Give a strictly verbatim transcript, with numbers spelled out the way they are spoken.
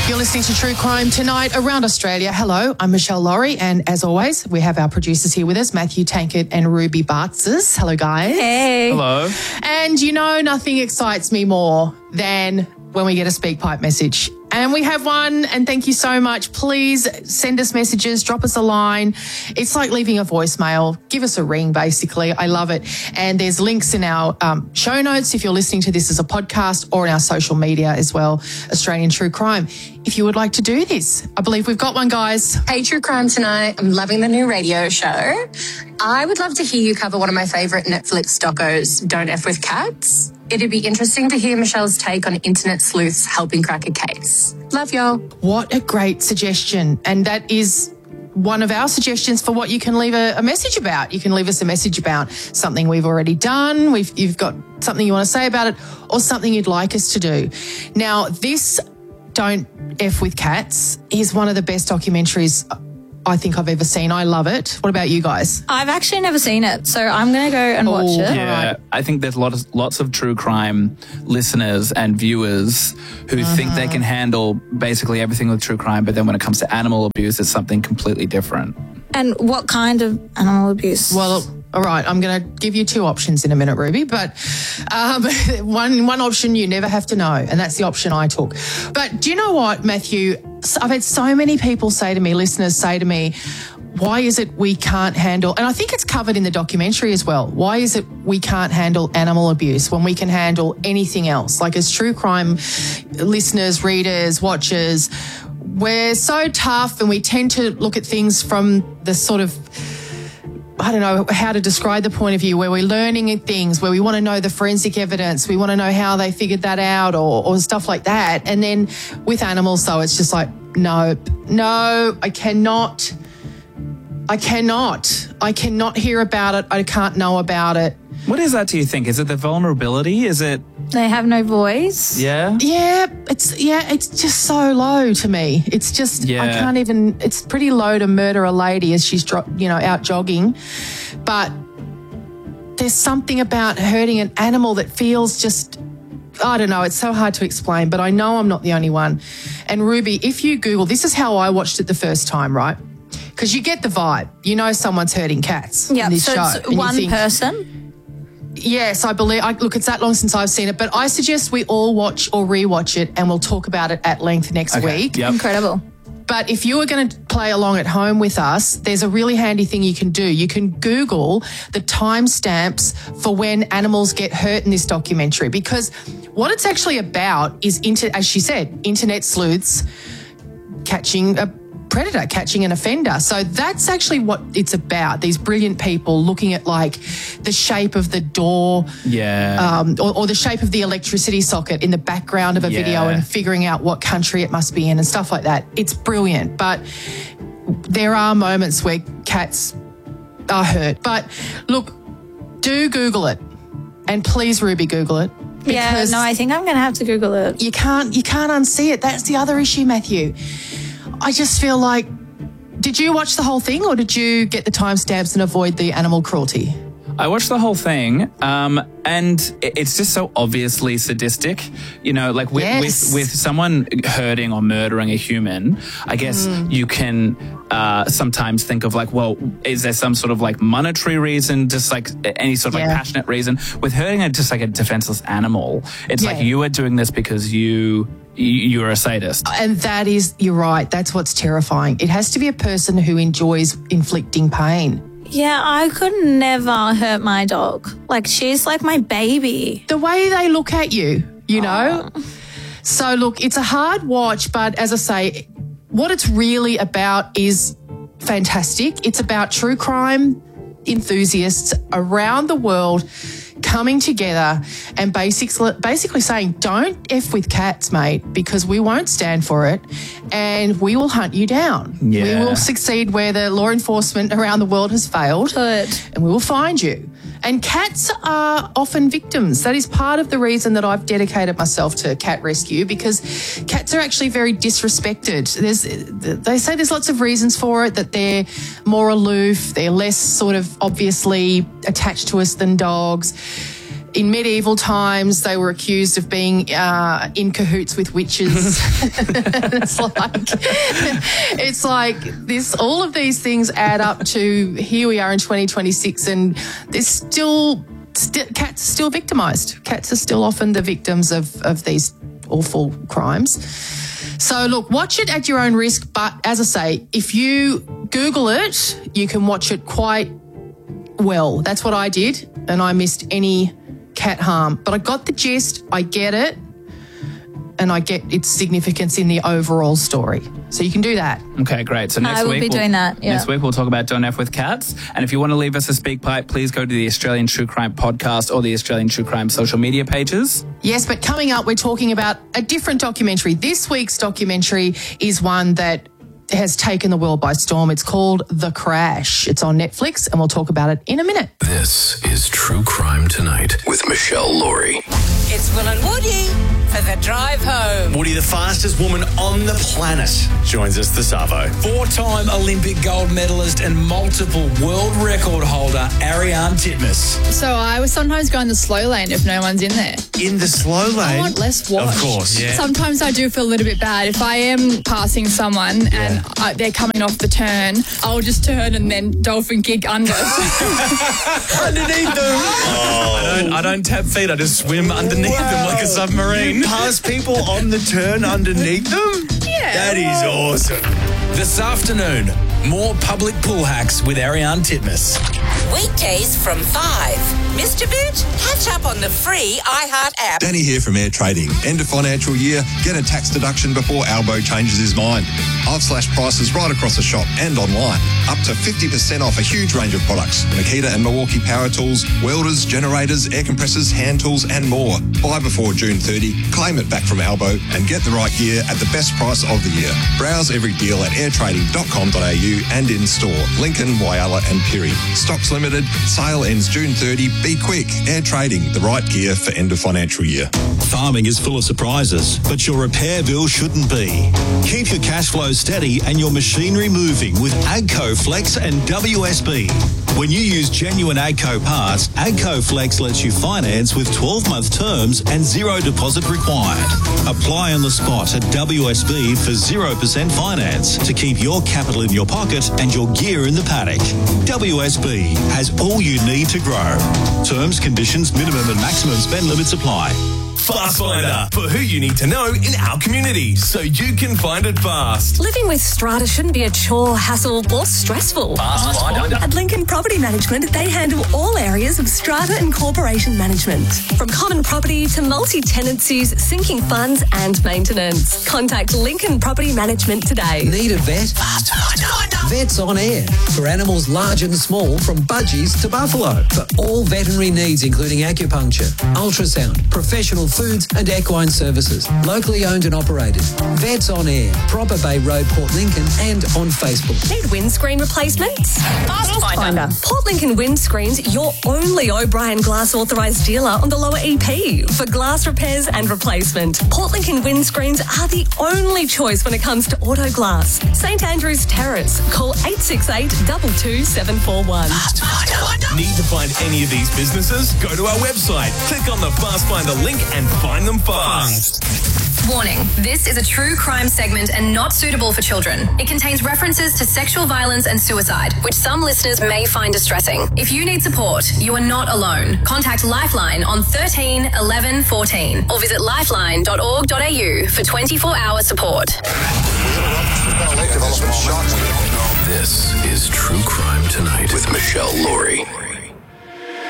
You're listening to True Crime Tonight around Australia. Hello, I'm Michelle Laurie, and as always, we have our producers here with us, Matthew Tankard and Ruby Bartzes. Hello, guys. Hey. Hello. And you know, nothing excites me more than when we get a speak pipe message. And we have one, and thank you so much. Please send us messages, drop us a line. It's like leaving a voicemail. Give us a ring, basically. I love it. And there's links in our um, show notes if you're listening to this as a podcast, or in our social media as well, Australian True Crime. If you would like to do this, I believe we've got one, guys. Hey, True Crime Tonight. I'm loving the new radio show. I would love to hear you cover one of my favourite Netflix docos, Don't F With Cats. It'd be interesting to hear Michelle's take on internet sleuths helping crack a case. Love y'all. What a great suggestion. And that is one of our suggestions for what you can leave a, a message about. You can leave us a message about something we've already done, we've, you've got something you want to say about it, or something you'd like us to do. Now, this Don't F With Cats is one of the best documentaries I think I've ever seen. I love it. What about you guys? I've actually never seen it, so I'm going to go and watch Oh, it. Yeah, Right. I think there's lots of, lots of true crime listeners and viewers who Uh-huh. think they can handle basically everything with true crime, but then when it comes to animal abuse, it's something completely different. And what kind of animal abuse? Well, all right, I'm going to give you two options in a minute, Ruby, but um, one one option you never have to know, and that's the option I took. But do you know what, Matthew? I've had so many people say to me, listeners say to me, why is it we can't handle, and I think it's covered in the documentary as well, why is it we can't handle animal abuse when we can handle anything else? Like, as true crime listeners, readers, watchers, we're so tough and we tend to look at things from the sort of, I don't know how to describe the point of view, where we're learning things, where we want to know the forensic evidence, we want to know how they figured that out, or, or stuff like that. And then with animals, though, it's just like, no, no, I cannot, I cannot, I cannot hear about it. I can't know about it. What is that, do you think? Is it the vulnerability? Is it, they have no voice. yeah? Yeah, it's yeah, it's just so low to me. It's just I Yeah. can't even. It's pretty low to murder a lady as she's dro- you know out jogging, but there's something about hurting an animal that feels just. I don't know. It's so hard to explain, but I know I'm not the only one. And Ruby, if you Google, this is how I watched it the first time, right? Because you get the vibe. You know someone's hurting cats Yeah, in this so show. it's and you one think, person. Yes, I believe. I, look, it's that long since I've seen it, but I suggest we all watch or rewatch it, and we'll talk about it at length next Okay, week. yep. Incredible. But if you are going to play along at home with us, there's a really handy thing you can do. You can Google the timestamps for when animals get hurt in this documentary, because what it's actually about is, inter- as she said, internet sleuths catching a predator, catching an offender. So that's actually what it's about. These brilliant people looking at like the shape of the door, Yeah. um, or, or the shape of the electricity socket in the background of a Yeah. video, and figuring out what country it must be in and stuff like that. It's brilliant. But there are moments where cats are hurt. But look, do Google it. And please, Ruby, Google it. Yeah, Because no, I think I'm going to have to Google it. you can't you can't unsee it. That's the other issue, Matthew. I just feel like, did you watch the whole thing, or did you get the timestamps and avoid the animal cruelty? I watched the whole thing, um, and it- it's just so obviously sadistic. You know, like with, Yes. with with someone hurting or murdering a human, I guess Mm. you can uh, sometimes think of like, well, is there some sort of like monetary reason, just like any sort of Yeah. like passionate reason? With hurting a, just like a defenseless animal, it's Yeah. like you are doing this because you you- you're a sadist. And that is, you're right, that's what's terrifying. It has to be a person who enjoys inflicting pain. Yeah, I could never hurt my dog. Like, she's like my baby. The way they look at you, you know? So, look, it's a hard watch, but as I say, what it's really about is fantastic. It's about true crime enthusiasts around the world coming together and basically, basically saying, don't F with cats, mate, because we won't stand for it and we will hunt you down. Yeah. We will succeed where the law enforcement around the world has failed. Good. And we will find you. And cats are often victims. That is part of the reason that I've dedicated myself to cat rescue, because cats are actually very disrespected. There's, they say there's lots of reasons for it, that they're more aloof, they're less sort of obviously attached to us than dogs. in medieval times, they were accused of being uh, in cahoots with witches. it's like, it's like this. All of these things add up to here we are in twenty twenty-six, and there's still st- cats are still victimised. Cats are still often the victims of of these awful crimes. So look, watch it at your own risk. But as I say, if you Google it, you can watch it quite well. That's what I did, and I missed any cat harm. But I got the gist, I get it, and I get its significance in the overall story. So you can do that. Okay, great. So next I will week be we'll, doing that, yeah. Next week we'll talk about Don't F with Cats. And if you want to leave us a speak pipe, please go to the Australian True Crime Podcast or the Australian True Crime social media pages. Yes, but coming up, we're talking about a different documentary. This week's documentary is one that has taken the world by storm. It's called The Crash. It's on Netflix, and we'll talk about it in a minute. This is True Crime Tonight with Michelle Laurie. It's Will and Woody for the drive home. Woody, the fastest woman on the planet, joins us this Arvo. Four-time Olympic gold medalist and multiple world record holder, Ariarne Titmus. So I was sometimes going the slow lane if no one's in there. In the slow lane? I want less watch. Of course, yeah. Sometimes I do feel a little bit bad. If I am passing someone yeah. and I, they're coming off the turn, I'll just turn and then dolphin kick under. Underneath them. Oh. I don't, I don't tap feet, I just swim underneath wow. them like a submarine. You pass people on the turn underneath them? Yeah. That is awesome. This afternoon, more public pool hacks with Ariarne Titmus. Weekdays from five. Missed a bit? Catch up on the free iHeart app. Danny here from Air Trading. End of financial year, get a tax deduction before Albo changes his mind. I've slashed prices right across the shop and online. Up to fifty percent off a huge range of products. Makita and Milwaukee power tools, welders, generators, air compressors, hand tools and more. Buy before June thirtieth, claim it back from Albo and get the right gear at the best price of the year. Browse every deal at air trading dot com dot a u and in store. Lincoln, Whyalla and Pirrie. Stocks limited. Sale ends June thirtieth. Be quick. Air Trading, the right gear for end of financial year. Farming is full of surprises, but your repair bill shouldn't be. Keep your cash flow steady and your machinery moving with AGCO Flex and W S B. When you use genuine AGCO parts, AGCO Flex lets you finance with twelve-month terms and zero deposit required. Apply on the spot at W S B for zero percent finance to keep your capital in your pocket and your gear in the paddock. W S B has all you need to grow. Terms, conditions, minimum and maximum spend limits apply. Fast Finder, for who you need to know in our community so you can find it fast. Living with strata shouldn't be a chore, hassle or stressful. Fast Finder. At Lincoln Property Management, they handle all areas of strata and corporation management. From common property to multi-tenancies, sinking funds and maintenance. Contact Lincoln Property Management today. Need a vet? Fast Finder. Vets on Air. For animals large and small, from budgies to buffalo. For all veterinary needs, including acupuncture, ultrasound, professional foods and equine services. Locally owned and operated. Vets on Air. Proper Bay Road, Port Lincoln and on Facebook. Need windscreen replacements? Fast Finder. Port Lincoln Windscreens, your only O'Brien Glass authorised dealer on the lower E P for glass repairs and replacement. Port Lincoln Windscreens are the only choice when it comes to auto glass. St Andrew's Terrace. Call eight six eight, two two seven four one. Fast Finder. Need to find any of these businesses? Go to our website, click on the Fast Finder link and find them fast. Warning, this is a true crime segment and not suitable for children. It contains references to sexual violence and suicide, which some listeners may find distressing. If you need support, you are not alone. Contact Lifeline on thirteen eleven fourteen or visit lifeline dot org dot a u for twenty-four hour support. This is True Crime Tonight with Michelle Laurie.